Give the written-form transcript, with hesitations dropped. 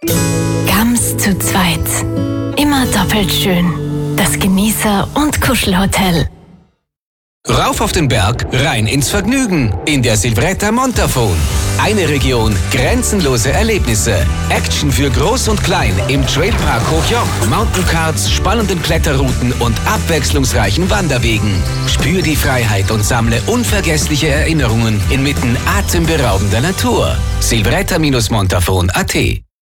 Gams zu zweit. Immer doppelt schön. Das Genießer- und Kuschelhotel. Rauf auf den Berg, rein ins Vergnügen. In der Silvretta Montafon. Eine Region, grenzenlose Erlebnisse. Action für Groß und Klein im Trailpark Hochjoch. Mountaincards, spannenden Kletterrouten und abwechslungsreichen Wanderwegen. Spür die Freiheit und sammle unvergessliche Erinnerungen inmitten atemberaubender Natur. Silvretta-montafon.at